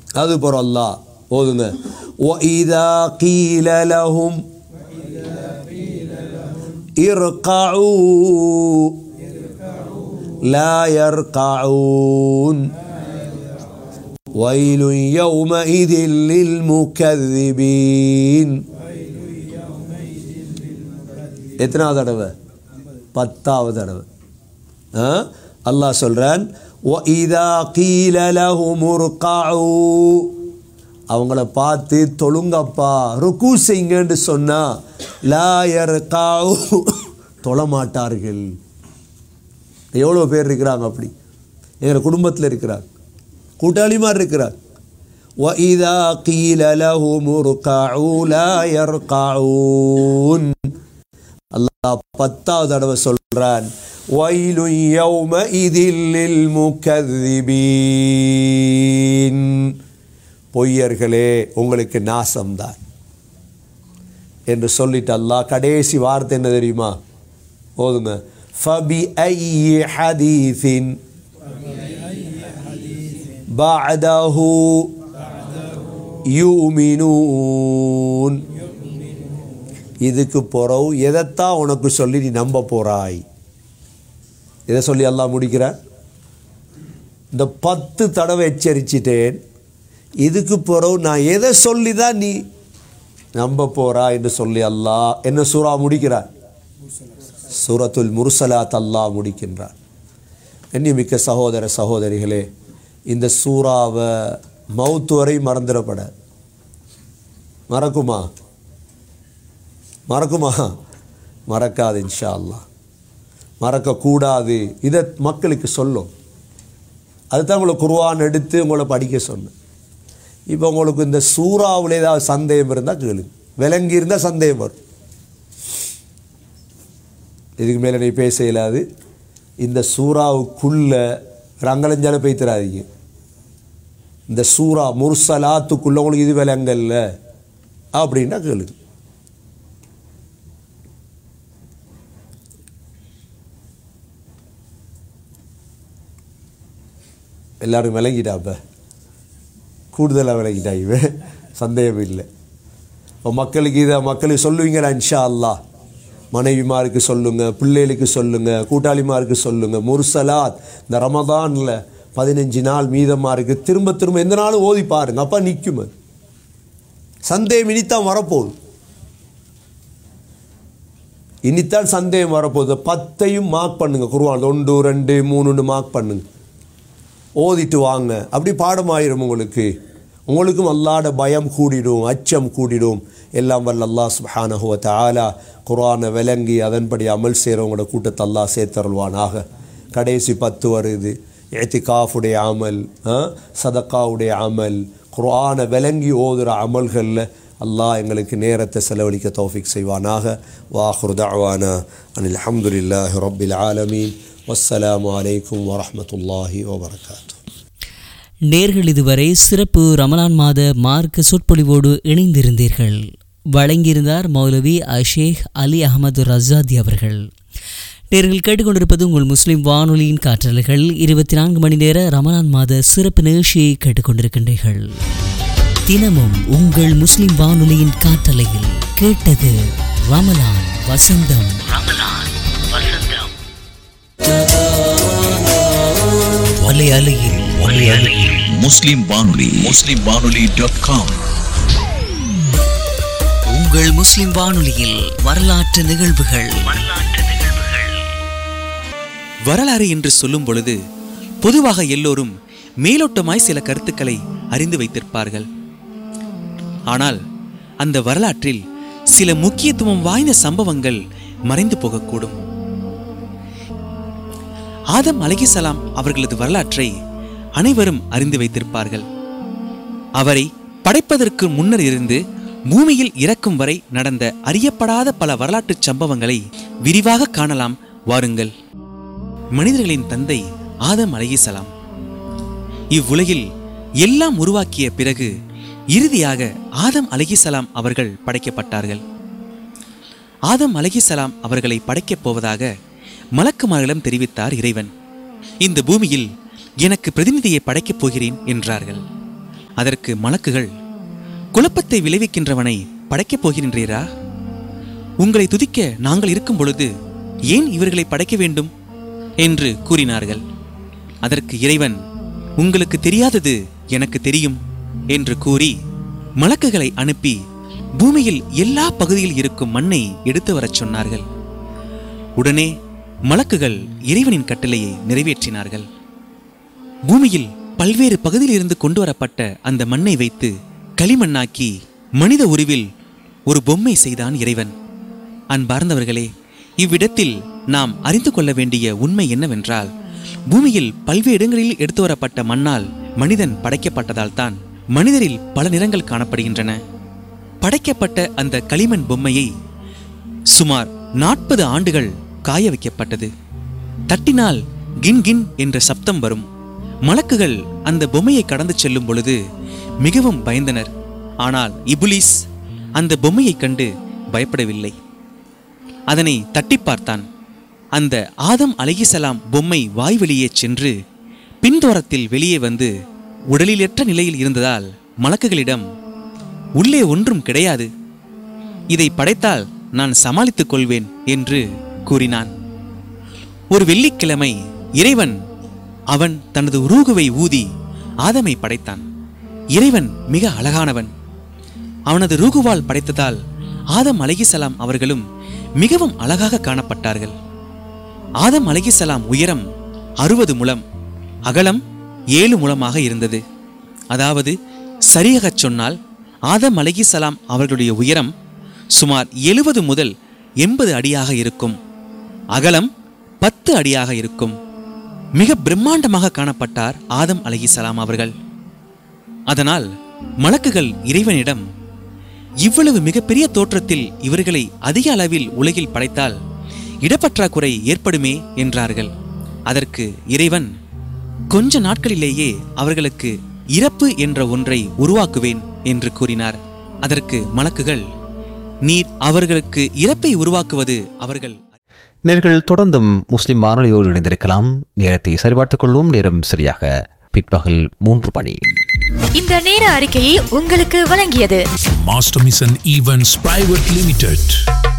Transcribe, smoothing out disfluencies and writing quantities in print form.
அதுபோல் அல்லாஹ் ஓதுங்க وَإِذَا قِيلَ لَهُمْ ارْكَعُوا لَا يَرْكَعُونَ وَيْلٌ يَوْمَئِذٍ لِلْمُكَذِّبِينَ. எத்தனாவது தடவை? 10வது தடவை. அல்லாஹ் சொல்றான் وَإِذَا قِيلَ لَهُمُ ارْكَعُوا, அவங்கள பார்த்து தொழுங்கப்பா ருக்கு செய்யுங்கன்னு சொன்னா லா யர்கஉ, தொழமாட்டார்கள். எவ்வளோ பேர் இருக்கிறாங்க அப்படி? எங்கள் குடும்பத்தில் இருக்கிறார், கூட்டாளிமார் இருக்கிறார். وَإِذَا قِيلَ لَهُمُ ارْكَعُوا لَا يَرْكَعُونَ. அல்லாஹ் 10வது தடவை சொல்றான் وَيْلٌ يَوْمَئِذٍ لِلْمُكَذِّبِينَ. பொய்யர்களே உங்களுக்கு நாசம்தான் என்று சொல்லிட்டு அல்லாஹ் கடைசி வார்த்தை என்ன தெரியுமா? ஓதுங்க فَبِأَيِّ حَدِيثٍ بَعْدَهُ يُؤْمِنُونَ. இதுக்கு பிறகு எதைத்தான் உனக்கு சொல்லி நீ நம்ப போறாய்? இதை சொல்லி அல்லாஹ் முடிக்கிறார். இந்த 10 தடவை எச்சரிச்சிட்டேன், இதுக்கு பிறகு நான் எதை சொல்லி தான் நீ நம்ப போறா என்று சொல்லி அல்லாஹ் என்ன சூரா முடிக்கிறார்? சூரத்துல் முர்சலாத் அல்லாஹ் முடிக்கின்றார். கண்ணியமிக்க சகோதர சகோதரிகளே, இந்த சூறாவை மவுத்து வரை மறந்துடப்பட மறக்குமா? மறக்காது இன்ஷா அல்லாஹ், மறக்கக்கூடாது. இதை மக்களுக்கு சொல்லும். அதுதான் உங்களை குர்ஆன் எடுத்து உங்களை படிக்க சொன்னேன். இப்போ உங்களுக்கு இந்த சூறாவில் ஏதாவது சந்தேகம் இருந்தால் கேளு, விளங்கி இருந்தால் சந்தேகம் வரும். இதுக்கு மேலே நீ பேச இயலாது. இந்த சூறாவுக்குள்ள ரங்கலஞ்சால பேய்த்திராதீங்க. இந்த சூறா முர்சலாத்துக்குள்ள உங்களுக்கு இது விளங்கல்ல அப்படின்னா கேளு. எல்லாரும் விளங்கிட்டா? இப்போ கூடுதலாக விளங்கிட்டா? இவன் சந்தேகம் இல்லை. இப்போ மக்களுக்கு சொல்லுவீங்களா? இன்ஷா அல்லாஹ் மனைவிமாருக்கு சொல்லுங்கள், பிள்ளைகளுக்கு சொல்லுங்கள், கூட்டாளிமாருக்கு சொல்லுங்கள். முர்சலாத் இந்த ரமதானில் 15 நாள் மீதமாக இருக்குது. திரும்ப திரும்ப எந்த நாளும் ஓதி பாருங்க, அப்போ நிற்கும். சந்தேகம் இனித்தான் வரப்போகுது, இனித்தான் சந்தேகம் வரப்போகுது. 10ஐயும் மார்க் பண்ணுங்க. குர்ஆன் 1 2 3 மார்க் பண்ணுங்க, ஓதிட்டு வாங்க. அப்படி பாடமாயிரும் உங்களுக்கும் அல்லாஹ்ட பயம் கூடிடும், அச்சம் கூடிடும். எல்லாம் வல்ல அல்லாஹ் சுப்ஹானஹு வ தஆலா குர்ஆனை விளங்கி அதன்படி அமல் செய்கிறவங்களோட கூட்டத்தை அல்லாஹ் சேர்த்தருள்வானாக. கடைசி 10 வருது. இஅ்திகாஃபுடைய அமல், சதக்காவுடைய அமல், குர்ஆனை விளங்கி ஓதுகிற அமல்களில் அல்லாஹ் எங்களுக்கு நேரத்தை செலவழிக்க தௌஃபீக் செய்வானாக. வாஹிரு தஅவானா அனில் ஹம்துலில்லாஹி ரப்பில் ஆலமீன். வஸ்ஸலாமு அலைக்கும் வரஹ்மத்துல்லாஹி வபரகாத்துஹு. நேர்கள் இதுவரை சிறப்பு ரமலான் மாத மார்க்க சொற்பொழிவோடு இணைந்திருந்தீர்கள். வழங்கியிருந்தார் மௌலவி ஷேக் அலி அஹமது ரஸாதி அவர்கள். நேர்கள் கேட்டுக்கொண்டிருப்பது உங்கள் முஸ்லிம் வானொலியின் காற்றலைகள். 24 மணி நேர ரமலான் மாத சிறப்பு நிகழ்ச்சியை கேட்டுக்கொண்டிருக்கின்றீர்கள். தினமும் உங்கள் முஸ்லிம் வானொலியின் காற்றலையில் கேட்டது ரமலான் வசந்தம். வலையலையில் முஸ்லிம் வானொலி.com. உங்கள் முஸ்லிம் வானொலியில் வரலாற்று நிகழ்வுகள். வரலாறு என்று சொல்லும் பொழுது பொதுவாக எல்லோரும் மேலோட்டமாய் சில கருத்துக்களை அறிந்து வைத்திருப்பார்கள். ஆனால் அந்த வரலாற்றில் சில முக்கியத்துவம் வாய்ந்த சம்பவங்கள் மறைந்து போகக்கூடும். ஆதம் அலைஹிஸ்ஸலாம் அவர்களது வரலாற்றை அனைவரும் அறிந்து வைத்திருப்பார்கள். அவரை படைப்பதற்கு முன்னர் இருந்து பூமியில் இறக்கும் வரை நடந்த அறியப்படாத பல வரலாற்று சம்பவங்களை விரிவாக காணலாம். வாருங்கள். மனிதர்களின் தந்தை ஆதம் அலைஹிஸ்ஸலாம் இவ்வுலகில் எல்லாம் உருவாக்கிய பிறகு இறுதியாக ஆதம் அலைஹிஸ்ஸலாம் அவர்கள் படைக்கப்பட்டார்கள். ஆதம் அலைஹிஸ்ஸலாம் அவர்களை படைக்கப் போவதாக மலக்குமார்களிடம் தெரிவித்தார் இறைவன். இந்த பூமியில் எனக்கு பிரதிநிதியை படைக்கப் போகிறேன் என்றார்கள். அதற்கு மலக்குகள், குழப்பத்தை விளைவிக்கின்றவனை படைக்கப் போகின்றீரா? உங்களை துதிக்க நாங்கள் இருக்கும் பொழுது ஏன் இவர்களை படைக்க வேண்டும் என்று கூறினார்கள். அதற்கு இறைவன், உங்களுக்கு தெரியாதது எனக்கு தெரியும் என்று கூறி மலக்குகளை அனுப்பி பூமியில் எல்லா பகுதியில் இருக்கும் மண்ணை எடுத்து வரச் சொன்னார்கள். உடனே மலக்குகள் இறைவனின் கட்டளையை நிறைவேற்றினார்கள். பூமியில் பல்வேறு பகுதியில் இருந்து கொண்டு வரப்பட்ட அந்த மண்ணை வைத்து களிமண்ணாக்கி மனித உருவில் ஒரு பொம்மை செய்தான் இறைவன். அன்பார்ந்தவர்களே, இவ்விடத்தில் நாம் அறிந்து கொள்ள வேண்டிய உண்மை என்னவென்றால், பூமியில் பல்வேறு இடங்களில் எடுத்து வரப்பட்ட மண்ணால் மனிதன் படைக்கப்பட்டதால் தான் மனிதரில் பல நிறங்கள் காணப்படுகின்றன. படைக்கப்பட்ட அந்த களிமண் பொம்மையை சுமார் 40 ஆண்டுகள் காய வைக்கப்பட்டது. தட்டினால் கின் கின் என்ற சப்தம் வரும். மலக்குகள் அந்த பொம்மையை கடந்து செல்லும் பொழுது மிகவும் பயந்தனர். ஆனால் இப்லீஸ் அந்த பொம்மையை கண்டு பயப்படவில்லை. அதனை தட்டி பார்த்தான். அந்த ஆதம் அலைஹிஸ்ஸலாம் பொம்மை வாய்வெளியே சென்று பின்தோரத்தில் வெளியே வந்து உடலிலற்ற நிலையில் இருந்ததால் மலக்குகளிடம், உள்ளே ஒன்றும் கிடையாது, இதை படைத்தால் நான் சமாளித்துக் கொள்வேன் என்று கூறினான். ஒரு வெள்ளிக்கிழமை இறைவன் அவன் தனது ரூகுவை ஊதி ஆதமை படைத்தான். இறைவன் மிக அழகானவன். அவனது ரூகுவால் படைத்ததால் ஆதம் அலைஹிஸ்ஸலாம் அவர்களும் மிகவும் அழகாக காணப்பட்டார்கள். ஆதம் அலைஹிஸ்ஸலாம் உயரம் 60 முழம், அகலம் 7 முழமாக இருந்தது. அதாவது சரியாகச் சொன்னால் ஆதம் அலைஹிஸ்ஸலாம் அவர்களுடைய உயரம் சுமார் 70 முதல் 80 அடியாக இருக்கும். அகலம் 10 அடியாக இருக்கும். மிக பிரம்மாண்டமாக காணப்பட்டார் ஆதம் அலைஹிஸ்ஸலாம் அவர்கள். அதனால் மலக்குகள் இறைவனிடம், இவ்வளவு மிகப்பெரிய தோற்றத்தில் இவர்களை அதிக அளவில் உலகில் படைத்தால் இடப்பற்றாக்குறை ஏற்படுமே என்றார்கள். அதற்கு இறைவன், கொஞ்ச நாட்களிலேயே அவர்களுக்கு இறப்பு என்ற ஒன்றை உருவாக்குவேன் என்று கூறினார். அதற்கு மலக்குகள், நீர் அவர்களுக்கு இறப்பை உருவாக்குவது அவர்கள். நேர்கள் தொடர்ந்தும் முஸ்லிம் வானொலியோடு இணைந்திருக்கலாம். நேரத்தை சரிபார்த்துக் கொள்வோம். நேரம் சரியாக பிற்பகல் 3 மணி. இந்த நேர அறிக்கையை உங்களுக்கு வழங்கியது master mission events private limited.